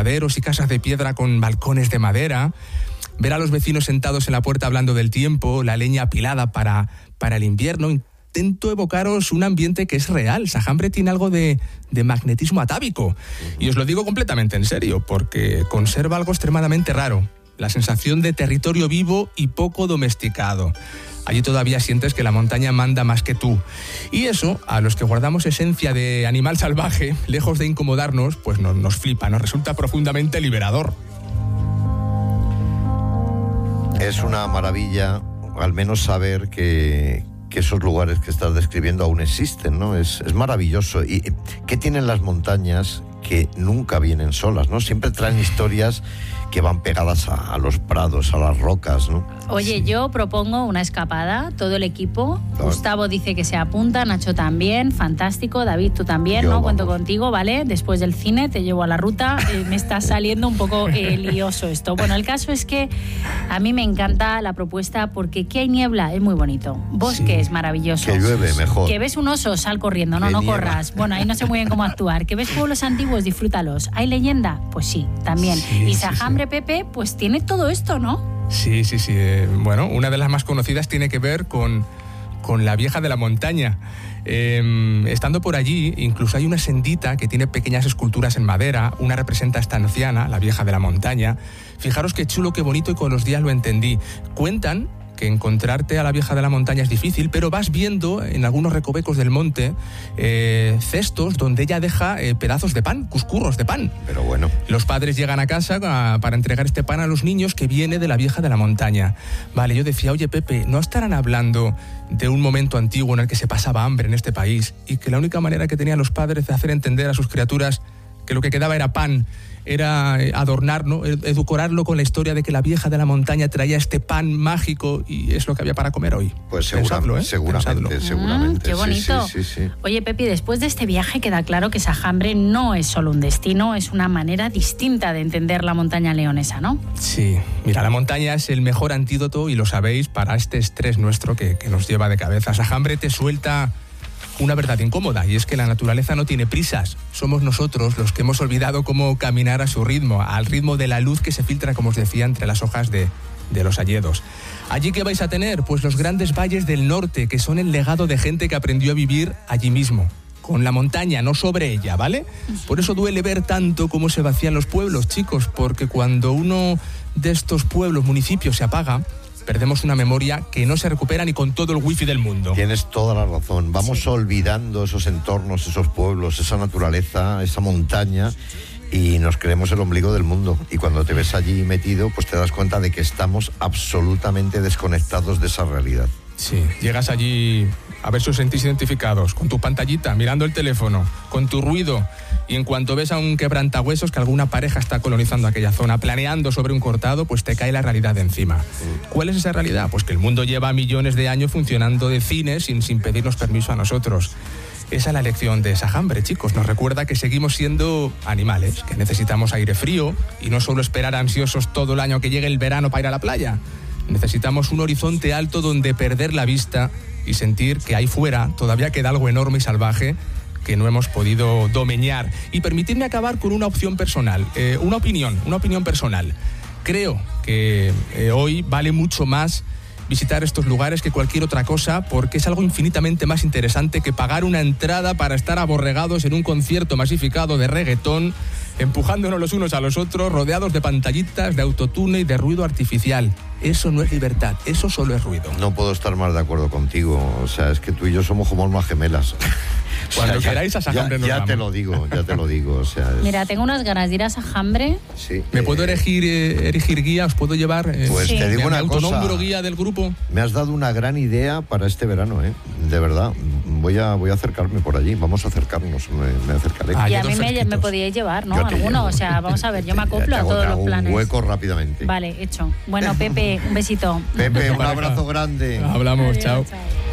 abroladeros y casas de piedra con balcones de madera, ver a los vecinos sentados en la puerta hablando del tiempo, la leña apilada para el invierno. Intento evocaros un ambiente que es real. Sajambre tiene algo de magnetismo atávico. Y os lo digo completamente en serio, porque conserva algo extremadamente raro: la sensación de territorio vivo y poco domesticado. Allí todavía sientes que la montaña manda más que tú. Y eso, a los que guardamos esencia de animal salvaje, lejos de incomodarnos, pues nos flipa, nos resulta profundamente liberador. Es una maravilla, al menos saber que esos lugares que estás describiendo aún existen, ¿no? Es maravilloso. ¿Y qué tienen las montañas que nunca vienen solas, ¿no? Siempre traen historias que van pegadas a los prados, a las rocas, ¿no? Oye, yo propongo una escapada, todo el equipo. Gustavo dice que se apunta, Nacho también, fantástico. David, tú también, ¿no? Cuento contigo, ¿vale? Después del cine te llevo a la ruta. Me está saliendo un poco lioso esto. Bueno, el caso es que a mí me encanta la propuesta porque que hay niebla, es muy bonito. Bosque es maravilloso. Que llueve, mejor. Que ves un oso, sal corriendo, no corras. Bueno, ahí no sé muy bien cómo actuar. Que ves pueblos antiguos, disfrútalos. ¿Hay leyenda? Pues sí, también. Y Sajambre, Pepe, pues tiene todo esto, ¿no? Sí. Bueno, una de las más conocidas tiene que ver con la Vieja de la Montaña. Estando por allí, incluso hay una sendita que tiene pequeñas esculturas en madera. Una representa a esta anciana, la Vieja de la Montaña. Fijaros qué chulo, qué bonito, y con los días lo entendí. Cuentan que encontrarte a la Vieja de la Montaña es difícil, pero vas viendo en algunos recovecos del monte cestos donde ella deja pedazos de pan, cuscurros de pan. Pero bueno. Los padres llegan a casa para entregar este pan a los niños que viene de la Vieja de la Montaña. Vale, yo decía, oye Pepe, ¿no estarán hablando de un momento antiguo en el que se pasaba hambre en este país y que la única manera que tenían los padres de hacer entender a sus criaturas que lo que quedaba era pan, era adornar, ¿no? Edulcorarlo con la historia de que la Vieja de la Montaña traía este pan mágico y es lo que había para comer hoy? Pues seguramente. Qué bonito. Sí. Oye, Pepi, después de este viaje queda claro que Sajambre no es solo un destino, es una manera distinta de entender la montaña leonesa, ¿no? Sí, mira, la montaña es el mejor antídoto, y lo sabéis, para este estrés nuestro que nos lleva de cabeza. Sajambre te suelta una verdad incómoda, y es que la naturaleza no tiene prisas. Somos nosotros los que hemos olvidado cómo caminar a su ritmo, al ritmo de la luz que se filtra, como os decía, entre las hojas de los hayedos. ¿Allí qué vais a tener? Pues los grandes valles del norte, que son el legado de gente que aprendió a vivir allí mismo, con la montaña, no sobre ella, ¿vale? Por eso duele ver tanto cómo se vacían los pueblos, chicos, porque cuando uno de estos pueblos, municipios, se apaga, perdemos una memoria que no se recupera ni con todo el wifi del mundo. Tienes toda la razón. Vamos olvidando esos entornos, esos pueblos, esa naturaleza, esa montaña, y nos creemos el ombligo del mundo. Y cuando te ves allí metido, pues te das cuenta de que estamos absolutamente desconectados de esa realidad. Sí, llegas allí a ver si os sentís identificados, con tu pantallita, mirando el teléfono, con tu ruido, y en cuanto ves a un quebrantahuesos que alguna pareja está colonizando aquella zona, planeando sobre un cortado, pues te cae la realidad de encima. ¿Cuál es esa realidad? Pues que el mundo lleva millones de años funcionando de cine sin pedirnos permiso a nosotros. Esa es la lección de Sajambre, chicos. Nos recuerda que seguimos siendo animales, que necesitamos aire frío y no solo esperar ansiosos todo el año que llegue el verano para ir a la playa. Necesitamos un horizonte alto donde perder la vista y sentir que ahí fuera todavía queda algo enorme y salvaje que no hemos podido domeñar. Y permitidme acabar con una opción personal, una opinión personal. Creo que hoy vale mucho más visitar estos lugares que cualquier otra cosa, porque es algo infinitamente más interesante que pagar una entrada para estar aborregados en un concierto masificado de reggaetón, empujándonos los unos a los otros, rodeados de pantallitas, de autotune y de ruido artificial. Eso no es libertad, eso solo es ruido. No puedo estar más de acuerdo contigo. O sea, es que tú y yo somos como almas gemelas. Cuando queráis a Sajambre nos ya vamos. te lo digo. O sea, Mira, tengo unas ganas de ir a Sajambre. Sí. ¿Me puedo erigir guía? ¿Os puedo llevar? Pues te digo una cosa. ¿Autonombro guía del grupo? Me has dado una gran idea para este verano, de verdad. Voy a acercarme por allí. Vamos a acercarnos. Me acercaré. Y a mí me podíais llevar, ¿no? Alguno. O sea, vamos a ver, yo me acoplo a todos los planes. Un hueco rápidamente. Vale, hecho. Bueno, Pepe, un besito. Pepe, un abrazo grande. Hablamos, Adiós, chao. chao.